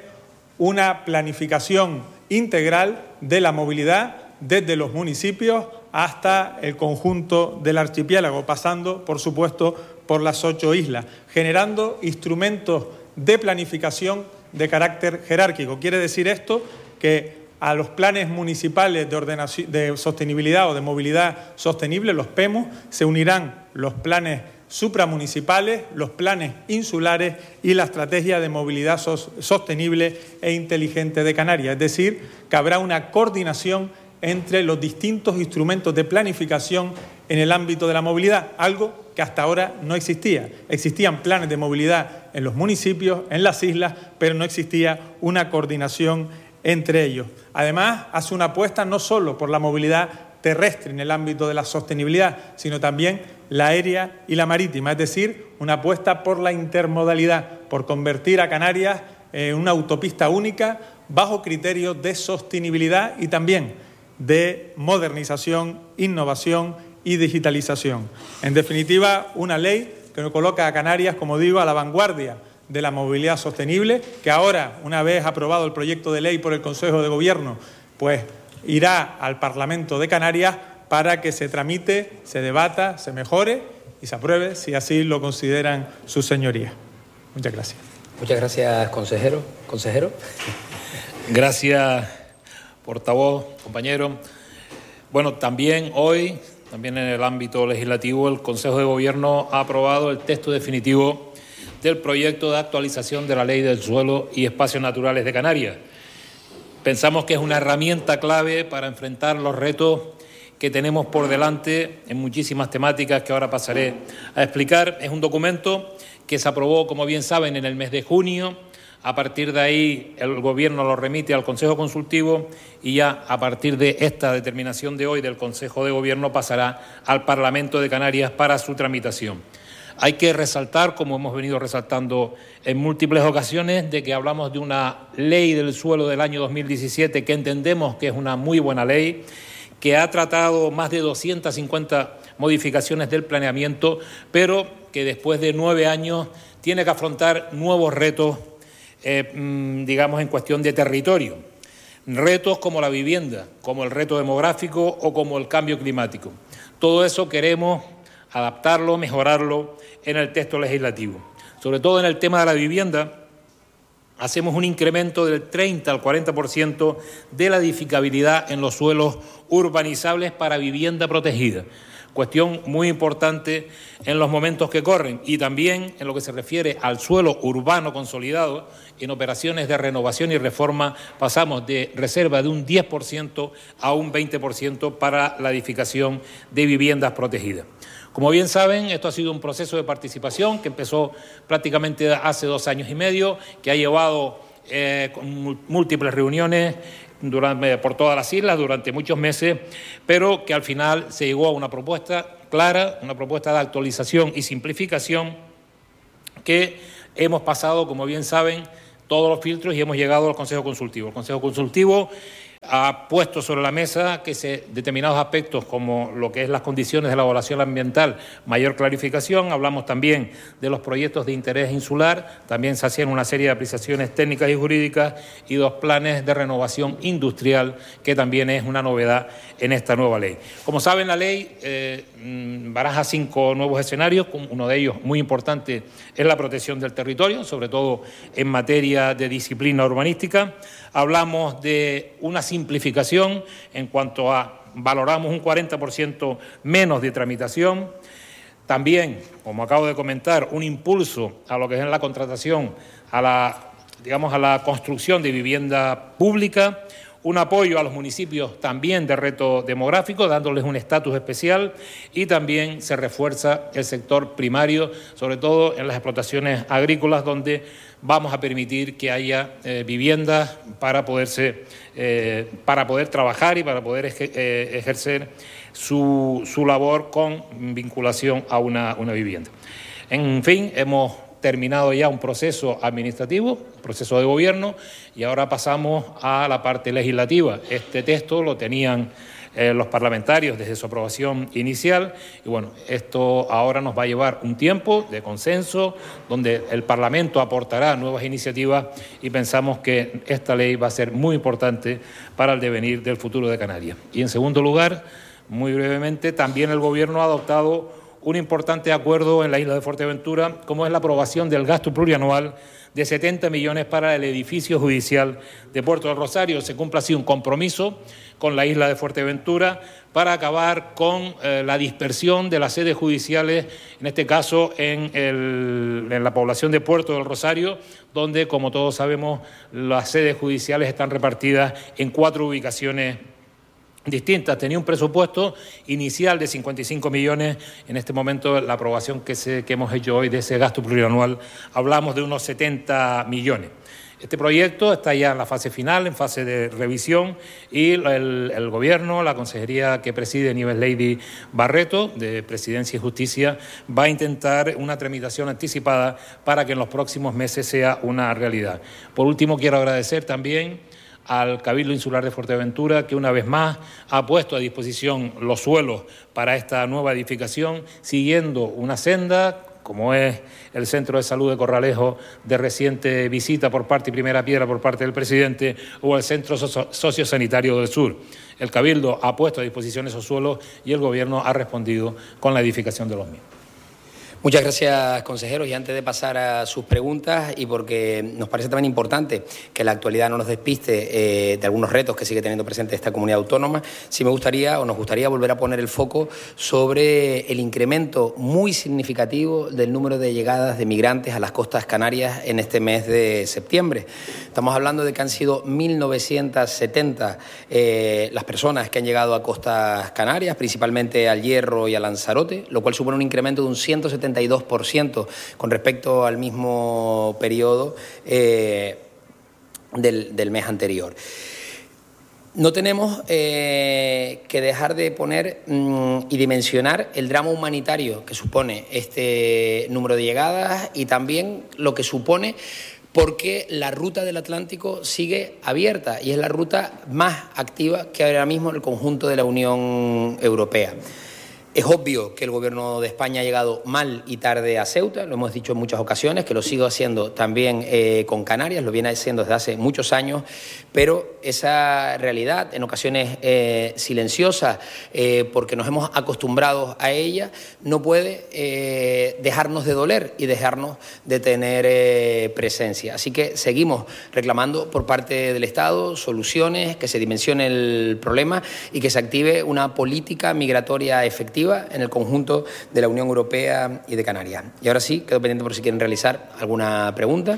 una planificación integral de la movilidad desde los municipios hasta el conjunto del archipiélago, pasando, por supuesto, por las ocho islas, generando instrumentos de planificación de carácter jerárquico. Quiere decir esto que a los planes municipales de, ordenación, de sostenibilidad o de movilidad sostenible, los P E M O, se unirán los planes supramunicipales, los planes insulares y la estrategia de movilidad sos, sostenible e inteligente de Canarias. Es decir, que habrá una coordinación entre los distintos instrumentos de planificación en el ámbito de la movilidad, algo que hasta ahora no existía. Existían planes de movilidad en los municipios, en las islas, pero no existía una coordinación entre ellos. Además, hace una apuesta no solo por la movilidad terrestre en el ámbito de la sostenibilidad, sino también la aérea y la marítima, es decir, una apuesta por la intermodalidad, por convertir a Canarias en una autopista única bajo criterios de sostenibilidad y también de modernización, innovación y digitalización. En definitiva, una ley que nos coloca a Canarias, como digo, a la vanguardia de la movilidad sostenible, que ahora, una vez aprobado el proyecto de ley por el Consejo de Gobierno, pues irá al Parlamento de Canarias para que se tramite, se debata, se mejore y se apruebe, si así lo consideran sus señorías. Muchas gracias. Muchas gracias, consejero. Consejero. Gracias, portavoz, compañero. Bueno, también hoy, también en el ámbito legislativo, el Consejo de Gobierno ha aprobado el texto definitivo del proyecto de actualización de la Ley del Suelo y Espacios Naturales de Canarias. Pensamos que es una herramienta clave para enfrentar los retos que tenemos por delante en muchísimas temáticas que ahora pasaré a explicar. Es un documento que se aprobó, como bien saben, en el mes de junio. A partir de ahí el Gobierno lo remite al Consejo Consultivo y ya a partir de esta determinación de hoy del Consejo de Gobierno pasará al Parlamento de Canarias para su tramitación. Hay que resaltar, como hemos venido resaltando en múltiples ocasiones, de que hablamos de una ley del suelo del año dos mil diecisiete que entendemos que es una muy buena ley, que ha tratado más de doscientas cincuenta modificaciones del planeamiento, pero que después de nueve años tiene que afrontar nuevos retos, eh, digamos, en cuestión de territorio. Retos como la vivienda, como el reto demográfico o como el cambio climático. Todo eso queremos adaptarlo, mejorarlo en el texto legislativo. Sobre todo en el tema de la vivienda, hacemos un incremento del treinta al cuarenta por ciento de la edificabilidad en los suelos urbanizables para vivienda protegida. Cuestión muy importante en los momentos que corren y también en lo que se refiere al suelo urbano consolidado. En operaciones de renovación y reforma pasamos de reserva de un diez por ciento a un veinte por ciento para la edificación de viviendas protegidas. Como bien saben, esto ha sido un proceso de participación que empezó prácticamente hace dos años y medio, que ha llevado eh, con múltiples reuniones durante, por todas las islas durante muchos meses, pero que al final se llegó a una propuesta clara, una propuesta de actualización y simplificación que hemos pasado, como bien saben, todos los filtros y hemos llegado al Consejo Consultivo. El Consejo Consultivo ha puesto sobre la mesa que se, determinados aspectos como lo que es las condiciones de la evaluación ambiental, mayor clarificación. Hablamos también de los proyectos de interés insular, también se hacían una serie de apreciaciones técnicas y jurídicas y dos planes de renovación industrial, que también es una novedad en esta nueva ley. Como saben, la ley eh, baraja cinco nuevos escenarios, uno de ellos muy importante es la protección del territorio, sobre todo en materia de disciplina urbanística. Hablamos de una simplificación en cuanto a valoramos un cuarenta por ciento menos de tramitación. También, como acabo de comentar, un impulso a lo que es la contratación, a la, digamos, a la construcción de vivienda pública, un apoyo a los municipios también de reto demográfico, dándoles un estatus especial, y también se refuerza el sector primario, sobre todo en las explotaciones agrícolas, donde vamos a permitir que haya eh, viviendas para poderse, eh, para poder trabajar y para poder eje, eh, ejercer su, su labor con vinculación a una, una vivienda. En fin, hemos terminado ya un proceso administrativo, proceso de gobierno, y ahora pasamos a la parte legislativa. Este texto lo tenían eh, los parlamentarios desde su aprobación inicial, y bueno, esto ahora nos va a llevar un tiempo de consenso, donde el Parlamento aportará nuevas iniciativas, y pensamos que esta ley va a ser muy importante para el devenir del futuro de Canarias. Y en segundo lugar, muy brevemente, también el Gobierno ha adoptado un importante acuerdo en la isla de Fuerteventura, como es la aprobación del gasto plurianual de setenta millones para el edificio judicial de Puerto del Rosario. Se cumple así un compromiso con la isla de Fuerteventura para acabar con eh, la dispersión de las sedes judiciales, en este caso en, el, en la población de Puerto del Rosario, donde, como todos sabemos, las sedes judiciales están repartidas en cuatro ubicaciones distintas. Tenía un presupuesto inicial de cincuenta y cinco millones, en este momento la aprobación que, se, que hemos hecho hoy de ese gasto plurianual, hablamos de unos setenta millones. Este proyecto está ya en la fase final, en fase de revisión, y el, el Gobierno, la consejería que preside Nieves Lady Barreto, de Presidencia y Justicia, va a intentar una tramitación anticipada para que en los próximos meses sea una realidad. Por último, quiero agradecer también al Cabildo Insular de Fuerteventura, que una vez más ha puesto a disposición los suelos para esta nueva edificación, siguiendo una senda, como es el Centro de Salud de Corralejo, de reciente visita por parte y primera piedra por parte del presidente, o el Centro Sociosanitario del Sur. El Cabildo ha puesto a disposición esos suelos y el Gobierno ha respondido con la edificación de los mismos. Muchas gracias, consejeros. Y antes de pasar a sus preguntas, y porque nos parece también importante que la actualidad no nos despiste eh, de algunos retos que sigue teniendo presente esta comunidad autónoma, sí me gustaría o nos gustaría volver a poner el foco sobre el incremento muy significativo del número de llegadas de migrantes a las costas canarias en este mes de septiembre. Estamos hablando de que han sido mil novecientas setenta eh, las personas que han llegado a costas canarias, principalmente al Hierro y a Lanzarote, lo cual supone un incremento de un ciento setenta y dos por ciento con respecto al mismo periodo eh, del, del mes anterior. No tenemos eh, que dejar de poner mmm, y dimensionar el drama humanitario que supone este número de llegadas, y también lo que supone porque la ruta del Atlántico sigue abierta y es la ruta más activa que hay ahora mismo en el conjunto de la Unión Europea. Es obvio que el Gobierno de España ha llegado mal y tarde a Ceuta, lo hemos dicho en muchas ocasiones, que lo sigo haciendo también eh, con Canarias, lo viene haciendo desde hace muchos años, pero esa realidad, en ocasiones eh, silenciosa, eh, porque nos hemos acostumbrado a ella, no puede eh, dejarnos de doler y dejarnos de tener eh, presencia. Así que seguimos reclamando por parte del Estado soluciones, que se dimensione el problema y que se active una política migratoria efectiva en el conjunto de la Unión Europea y de Canarias. Y ahora sí, quedo pendiente por si quieren realizar alguna pregunta.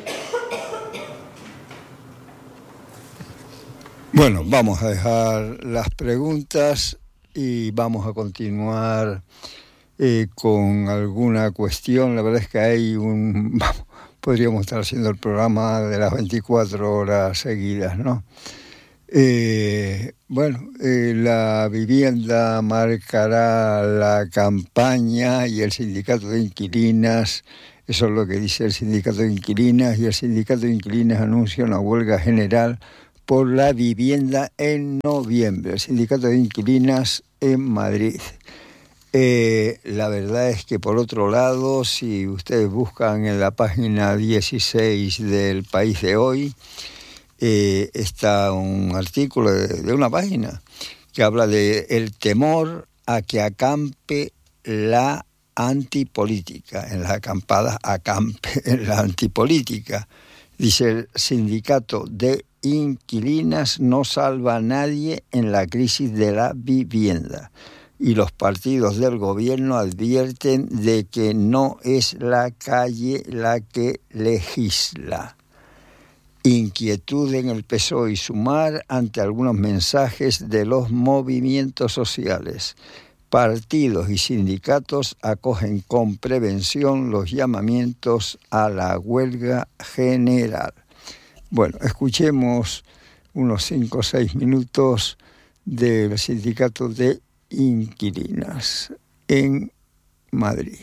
Bueno, vamos a dejar las preguntas y vamos a continuar eh, con alguna cuestión. La verdad es que hay un... Vamos, podríamos estar haciendo el programa de las veinticuatro horas seguidas, ¿no? Eh, bueno, eh, la vivienda marcará la campaña y el sindicato de inquilinas, eso es lo que dice el sindicato de inquilinas, y el sindicato de inquilinas anuncia una huelga general por la vivienda en noviembre. El sindicato de inquilinas en Madrid. Eh, la verdad es que, por otro lado, si ustedes buscan en la página dieciséis del País de Hoy, Eh, está un artículo de, de una página que habla de el temor a que acampe la antipolítica, en las acampadas acampe la antipolítica. Dice: el sindicato de inquilinas no salva a nadie en la crisis de la vivienda. Y los partidos del gobierno advierten de que no es la calle la que legisla. Inquietud en el P S O E y Sumar ante algunos mensajes de los movimientos sociales. Partidos y sindicatos acogen con prevención los llamamientos a la huelga general. Bueno, escuchemos unos cinco o seis minutos del sindicato de inquilinas en Madrid.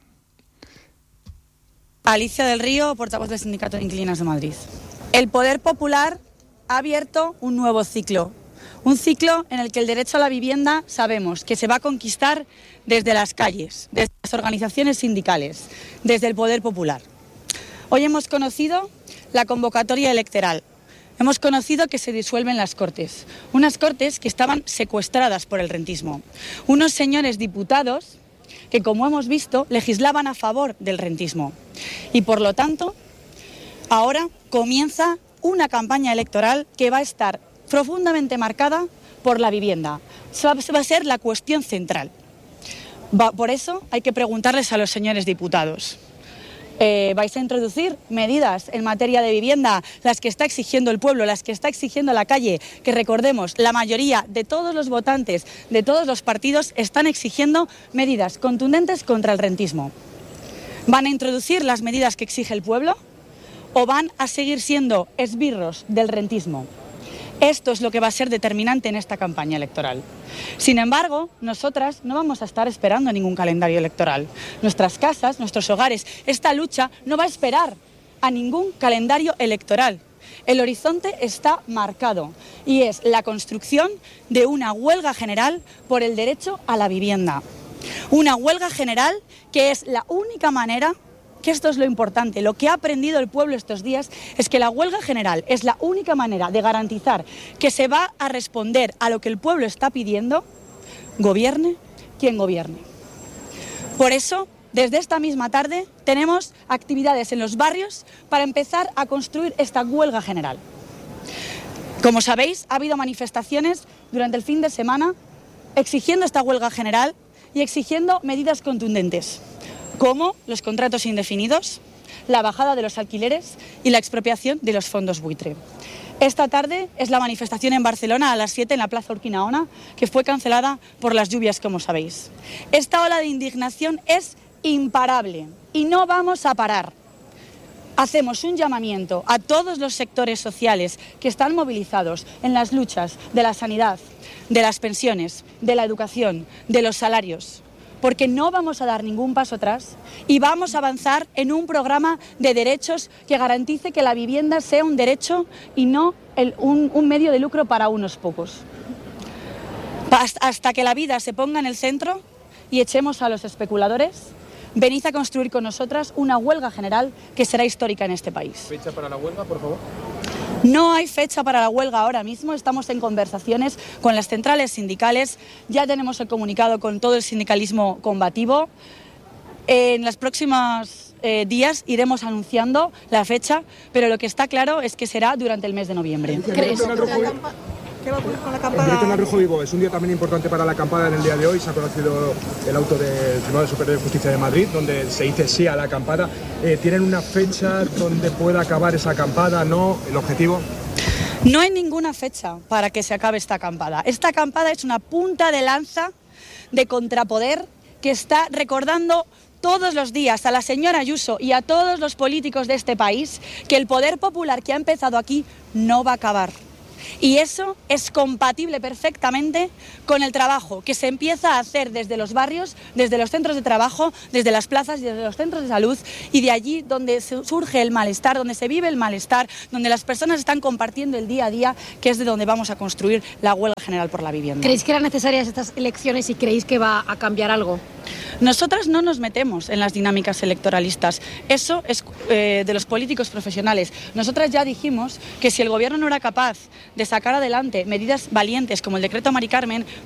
Alicia del Río, portavoz del Sindicato de Inquilinas de Madrid. El Poder Popular ha abierto un nuevo ciclo, un ciclo en el que el derecho a la vivienda sabemos que se va a conquistar desde las calles, desde las organizaciones sindicales, desde el Poder Popular. Hoy hemos conocido la convocatoria electoral, hemos conocido que se disuelven las Cortes, unas Cortes que estaban secuestradas por el rentismo, unos señores diputados que, como hemos visto, legislaban a favor del rentismo y, por lo tanto, ahora comienza una campaña electoral que va a estar profundamente marcada por la vivienda. Va a ser la cuestión central. Va, por eso hay que preguntarles a los señores diputados. Eh, ¿Vais a introducir medidas en materia de vivienda, las que está exigiendo el pueblo, las que está exigiendo la calle? Que recordemos, la mayoría de todos los votantes, de todos los partidos, están exigiendo medidas contundentes contra el rentismo. ¿Van a introducir las medidas que exige el pueblo o van a seguir siendo esbirros del rentismo? Esto es lo que va a ser determinante en esta campaña electoral. Sin embargo, nosotras no vamos a estar esperando ningún calendario electoral. Nuestras casas, nuestros hogares, esta lucha no va a esperar a ningún calendario electoral. El horizonte está marcado y es la construcción de una huelga general por el derecho a la vivienda. Una huelga general que es la única manera, que esto es lo importante, lo que ha aprendido el pueblo estos días es que la huelga general es la única manera de garantizar que se va a responder a lo que el pueblo está pidiendo, gobierne quien gobierne. Por eso, desde esta misma tarde tenemos actividades en los barrios para empezar a construir esta huelga general. Como sabéis, ha habido manifestaciones durante el fin de semana exigiendo esta huelga general y exigiendo medidas contundentes, como los contratos indefinidos, la bajada de los alquileres y la expropiación de los fondos buitre. Esta tarde es la manifestación en Barcelona a las siete en la Plaza Urquinaona, que fue cancelada por las lluvias, como sabéis. Esta ola de indignación es imparable y no vamos a parar. Hacemos un llamamiento a todos los sectores sociales que están movilizados en las luchas de la sanidad, de las pensiones, de la educación, de los salarios, porque no vamos a dar ningún paso atrás y vamos a avanzar en un programa de derechos que garantice que la vivienda sea un derecho y no el, un, un medio de lucro para unos pocos. Hasta que la vida se ponga en el centro y echemos a los especuladores. Venid a construir con nosotras una huelga general que será histórica en este país. ¿Fecha para la huelga, por favor? No hay fecha para la huelga ahora mismo, estamos en conversaciones con las centrales sindicales, ya tenemos el comunicado con todo el sindicalismo combativo. En los próximos eh, días iremos anunciando la fecha, pero lo que está claro es que será durante el mes de noviembre. ¿Crees? ¿Qué va a ocurrir con la acampada? El grito en el Rojo Vivo es un día también importante para la acampada en el día de hoy. Se ha conocido el auto del Tribunal Superior de Justicia de Madrid, donde se dice sí a la acampada. Eh, ¿Tienen una fecha donde pueda acabar esa acampada? ¿No? ¿El objetivo? No hay ninguna fecha para que se acabe esta acampada. Esta acampada es una punta de lanza de contrapoder que está recordando todos los días a la señora Ayuso y a todos los políticos de este país que el poder popular que ha empezado aquí no va a acabar. Y eso es compatible perfectamente con el trabajo que se empieza a hacer desde los barrios, desde los centros de trabajo, desde las plazas y desde los centros de salud, y de allí donde surge el malestar, donde se vive el malestar, donde las personas están compartiendo el día a día, que es de donde vamos a construir la huelga general por la vivienda. ¿Creéis que eran necesarias estas elecciones y creéis que va a cambiar algo? Nosotras no nos metemos en las dinámicas electoralistas, eso es eh, de los políticos profesionales. Nosotras ya dijimos que si el gobierno no era capaz de sacar adelante medidas valientes como el decreto Mari Carmen,